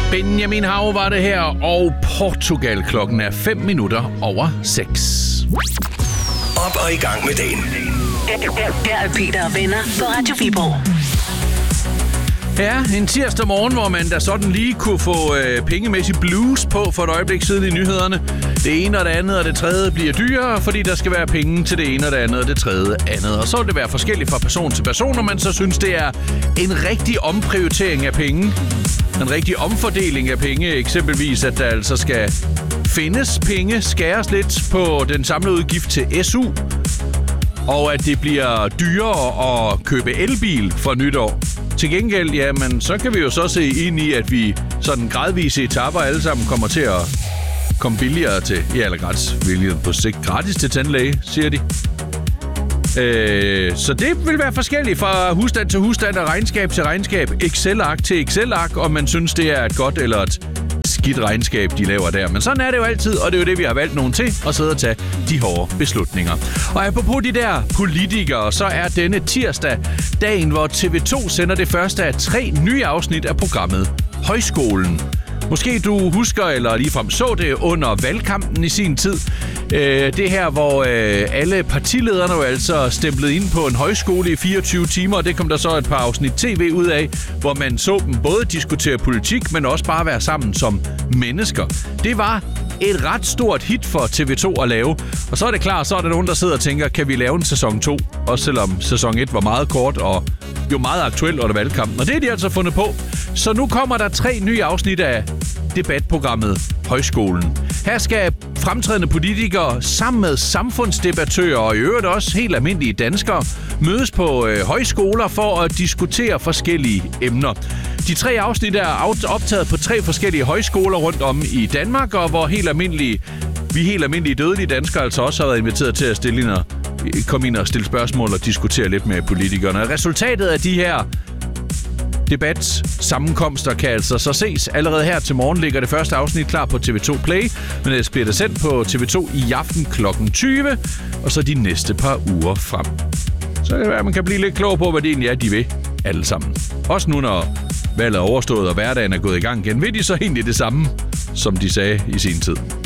Benjamin Hav var det her, og Portugal. Klokken er 5 minutter over 6. Op og i gang med dagen. Her er Peter og venner på Radio Viborg. Ja, en tirsdag morgen, hvor man da sådan lige kunne få pengemæssig blues på for et øjeblik siden i nyhederne. Det ene og det andet og det tredje bliver dyrere, fordi der skal være penge til det ene og det andet og det tredje andet. Og så vil det være forskelligt fra person til person, og man så synes, det er en rigtig omprioritering af penge. En rigtig omfordeling af penge, eksempelvis at der altså skal findes penge, skæres lidt på den samlede udgift til SU, og at det bliver dyrere at købe elbil for nytår. Til gengæld, jamen, så kan vi jo så se ind i, at vi sådan gradvise etaper alle sammen kommer til at komme billigere til, ja, eller på sigt gratis til tandlæge, siger de. Så det vil være forskelligt fra husstand til husstand og regnskab til regnskab, Excel-ark til Excel-ark, om man synes, det er et godt eller et skidt regnskab, de laver der. Men sådan er det jo altid, og det er jo det, vi har valgt nogen til, at sidde og tage de hårde beslutninger. Og apropos de der politikere, så er denne tirsdag dagen, hvor TV2 sender det første af 3 nye afsnit af programmet Højskolen. Måske du husker, eller ligefrem så det under valgkampen i sin tid. Det her, hvor alle partilederne jo altså stemplede ind på en højskole i 24 timer, og det kom der så et par afsnit tv ud af, hvor man så dem både diskutere politik, men også bare være sammen som mennesker. Det var et ret stort hit for TV2 at lave. Og så er det klart, så er der nogen, der sidder og tænker, kan vi lave en sæson 2? Også selvom sæson 1 var meget kort og jo meget aktuel under valgkampen. Og det er de altså fundet på. Så nu kommer der 3 nye afsnit af debatprogrammet Højskolen. Her skal fremtrædende politikere sammen med samfundsdebattører og i øvrigt også helt almindelige danskere mødes på højskoler for at diskutere forskellige emner. De 3 afsnit er optaget på 3 forskellige højskoler rundt om i Danmark, og hvor vi helt almindelige dødelige danskere altså også har været inviteret til at komme ind og stille spørgsmål og diskutere lidt med politikerne. Resultatet af de her debatsammenkomster kan altså så ses. Allerede her til morgen ligger det første afsnit klar på TV2 Play, men det bliver sendt på TV2 i aften kl. 20, og så de næste par uger frem. Så kan det være, at man kan blive lidt klog på, hvad det egentlig er, de vil alle sammen. Også nu, når valget er overstået og hverdagen er gået i gang igen, vil de så egentlig det samme, som de sagde i sin tid.